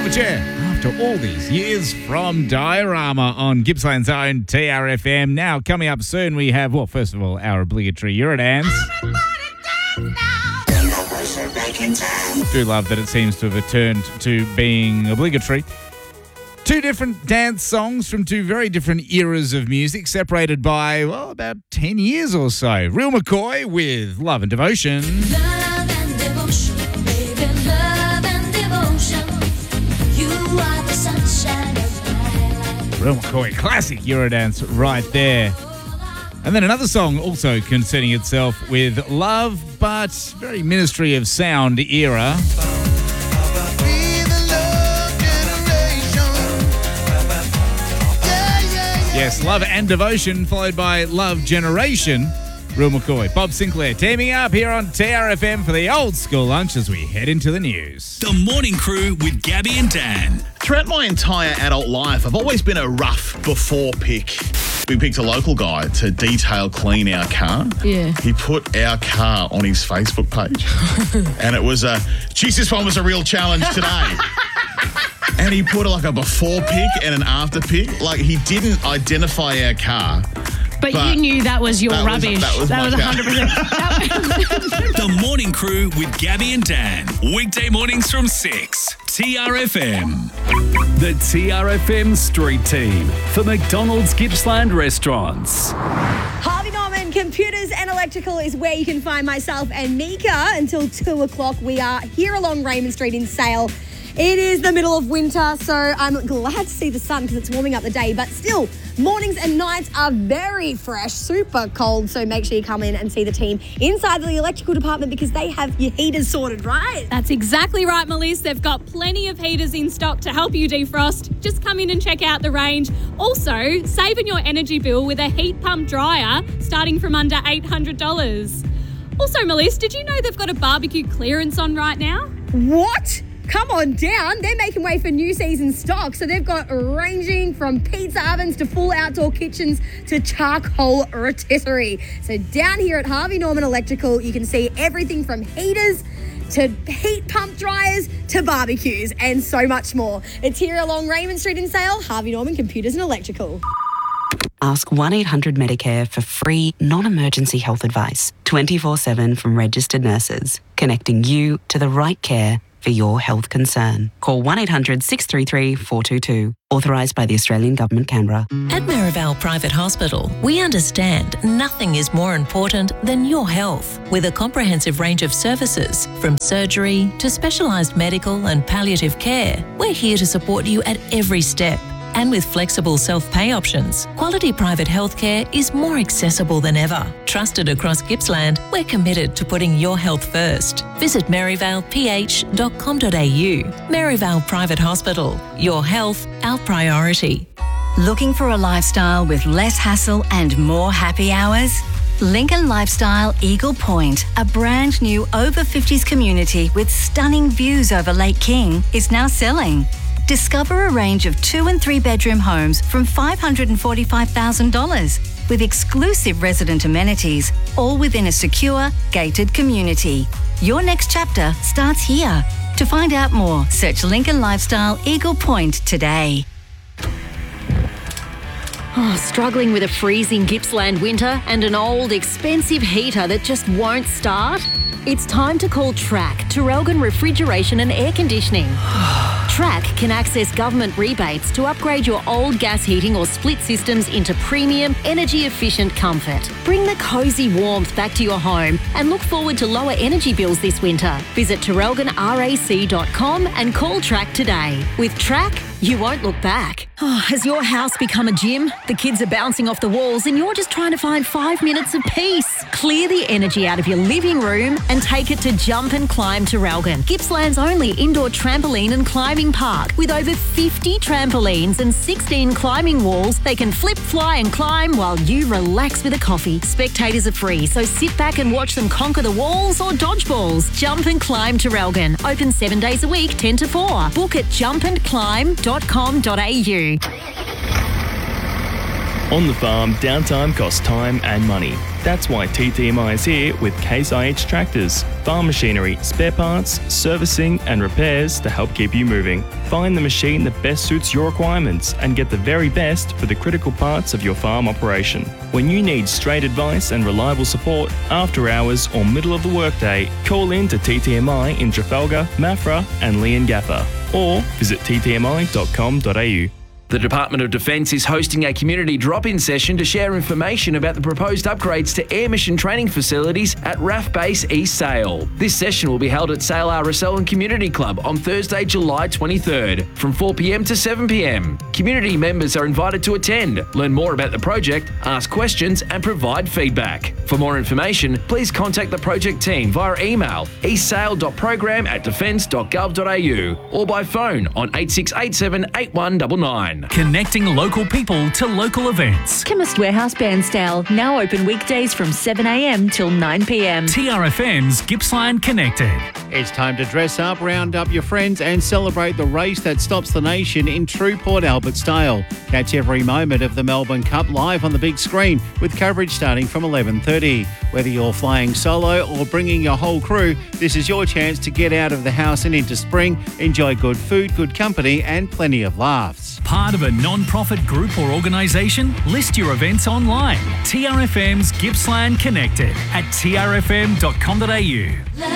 Silverchair after all these years from Diorama on Gippsland's own TRFM. Now, coming up soon, we have, well, first of all, our obligatory Eurodance. Do love that it seems to have returned to being obligatory. Two different dance songs from two very different eras of music, separated by, well, about 10 years or so. Real McCoy with Love and Devotion. Love and devotion, baby, love and devotion. You are the sunshine of my life. Real McCoy, classic Eurodance right there. And then another song also concerning itself with love, but very Ministry of Sound era. Yes, Love and Devotion, followed by Love Generation. Real McCoy, Bob Sinclair teaming up here on TRFM for the old school lunch as we head into the news. The Morning Crew with Gabby and Dan. Throughout my entire adult life, I've always been a rough before pick. We picked a local guy to detail clean our car. Yeah. He put our car on his Facebook page. And it was geez, this one was a real challenge today. And he put like a before pick and an after pick. Like, he didn't identify our car. But you knew that was your rubbish. That was 100%. The Morning Crew with Gabby and Dan. Weekday mornings from 6. TRFM. The TRFM Street Team for McDonald's Gippsland Restaurants. Harvey Norman Computers and Electrical is where you can find myself and Mika until 2 o'clock. We are here along Raymond Street in Sale. It is the middle of winter, so I'm glad to see the sun because it's warming up the day. But still, mornings and nights are very fresh, super cold. So make sure you come in and see the team inside the electrical department because they have your heaters sorted, right? That's exactly right, Melissa. They've got plenty of heaters in stock to help you defrost. Just come in and check out the range. Also, save on your energy bill with a heat pump dryer starting from under $800. Also, Melissa, did you know they've got a barbecue clearance on right now? What? Come on down. They're making way for new season stock. So they've got ranging from pizza ovens to full outdoor kitchens to charcoal rotisserie. So down here at Harvey Norman Electrical, you can see everything from heaters to heat pump dryers to barbecues and so much more. It's here along Raymond Street in Sale, Harvey Norman Computers and Electrical. Ask 1-800-MEDICARE for free, non-emergency health advice, 24/7 from registered nurses, connecting you to the right care for your health concern. Call 1-800-633-422. Authorised by the Australian Government, Canberra. At Merivale Private Hospital, we understand nothing is more important than your health. With a comprehensive range of services, from surgery to specialised medical and palliative care, we're here to support you at every step. And with flexible self-pay options, quality private healthcare is more accessible than ever. Trusted across Gippsland, we're committed to putting your health first. Visit maryvaleph.com.au. Maryvale Private Hospital. Your health, our priority. Looking for a lifestyle with less hassle and more happy hours? Lincoln Lifestyle Eagle Point, a brand new over 50s community with stunning views over Lake King, is now selling. Discover a range of 2 and 3 bedroom homes from $545,000 with exclusive resident amenities, all within a secure, gated community. Your next chapter starts here. To find out more, search Lincoln Lifestyle Eagle Point today. Struggling with a freezing Gippsland winter and an old, expensive heater that just won't start? It's time to call Track, Traralgon Refrigeration and Air Conditioning. Track can access government rebates to upgrade your old gas heating or split systems into premium, energy-efficient comfort. Bring the cosy warmth back to your home and look forward to lower energy bills this winter. Visit TraralgonRAC.com and call Track today. With Track, you won't look back. Has your house become a gym? The kids are bouncing off the walls and you're just trying to find 5 minutes of peace. Clear the energy out of your living room and take it to Jump and Climb Traralgon, Gippsland's only indoor trampoline and climbing park. With over 50 trampolines and 16 climbing walls, they can flip, fly and climb while you relax with a coffee. Spectators are free, so sit back and watch them conquer the walls or dodgeballs. Jump and Climb Traralgon. Open 7 days a week, 10 to 4. Book at jumpandclimb.com.au. On the farm, downtime costs time and money. That's why TTMI is here with Case IH tractors, farm machinery, spare parts, servicing and repairs to help keep you moving. Find the machine that best suits your requirements and get the very best for the critical parts of your farm operation. When you need straight advice and reliable support, after hours or middle of the workday, call in to TTMI in Trafalgar, Maffra and Leongatha, or visit ttmi.com.au. The Department of Defence is hosting a community drop-in session to share information about the proposed upgrades to air mission training facilities at RAF Base East Sale. This session will be held at Sale RSL and Community Club on Thursday, July 23rd from 4 p.m. to 7 p.m. Community members are invited to attend, learn more about the project, ask questions and provide feedback. For more information, please contact the project team via email eastsale.program@defence.gov.au or by phone on 8687 8199. Connecting local people to local events. Chemist Warehouse Bairnsdale, now open weekdays from 7 a.m. till 9 p.m. TRFM's Gippsland Connected. It's time to dress up, round up your friends and celebrate the race that stops the nation in true Port Albert style. Catch every moment of the Melbourne Cup live on the big screen with coverage starting from 11:30. Whether you're flying solo or bringing your whole crew, this is your chance to get out of the house and into spring, enjoy good food, good company and plenty of laughs. Part of a non-profit group or organisation? List your events online. TRFM's Gippsland Connected at trfm.com.au.